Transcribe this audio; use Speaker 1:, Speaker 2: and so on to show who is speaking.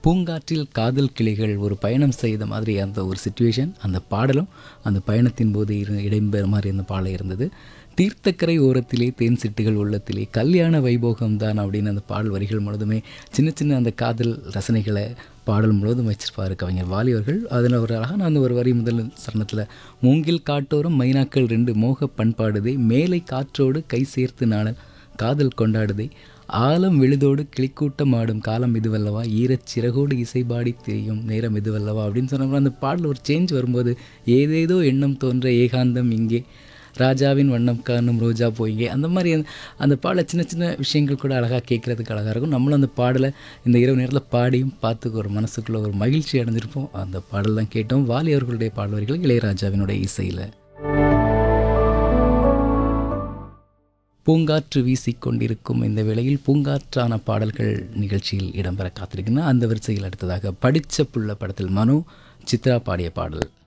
Speaker 1: பூங்காற்றில் காதல் கிளிகள் ஒரு பயணம் செய்த மாதிரி அந்த ஒரு சிச்சுவேஷன், அந்த பாடலும் அந்த பயணத்தின் போது இடம்பெற மாதிரி அந்த பாடல் இருந்தது. தீர்த்தக்கரை ஓரத்திலே தேன் சிட்டுகள் உள்ளத்திலே கல்யாண வைபோகம் தான் அப்படின்னு அந்த பாடல் வரிகள் முழுதுமே சின்ன சின்ன அந்த காதல் ரசனைகளை பாடல் முழுவதும் வச்சிருப்பார் கவிஞர் வாலி அவர்கள். அதில் ஒரு அழகான அந்த ஒரு வரி முதல் சரணத்தில், மூங்கில் காட்டோரம் மைனாக்கள் 2 மோக பண்பாடுதே, மேலை காற்றோடு கை சேர்த்து நாடல் காதல் கொண்டாடுதே, ஆலம் விழுதோடு கிளிக்கூட்டம் ஆடும் காலம் இதுவல்லவா, ஈரச் சிறகோடு இசைபாடி தெரியும் நேரம் இதுவல்லவா அப்படின்னு சொன்னோம்னா அந்த பாடல் ஒரு சேஞ்ச் வரும்போது, ஏதேதோ எண்ணம் தோன்ற ஏகாந்தம் இங்கே, ராஜாவின் வண்ணம் காணும் ரோஜா போயிங்கே, அந்த மாதிரி அந்த பாடலை சின்ன சின்ன விஷயங்கள் கூட அழகாக கேட்குறதுக்கு அழகாக இருக்கும். நம்மளும் அந்த பாடலை இந்த இரவு நேரத்தில் பாடியும் பார்த்துக்கு ஒரு மனசுக்குள்ளே ஒரு மகிழ்ச்சி அடைஞ்சிருப்போம். அந்த பாடல் தான் கேட்டோம். வாலி அவர்களுடைய பாடல் வரிகள் இளையராஜாவினுடைய இசையில். பூங்காற்று வீசிக்கொண்டிருக்கும் இந்த வேளையில் பூங்காற்றான பாடல்கள் நிகழ்ச்சியில் இடம்பெற காத்திருக்குன்னா அந்த வரிசையில் அடுத்ததாக படித்த புள்ள படத்தில் மனோ சித்ரா பாடிய பாடல்.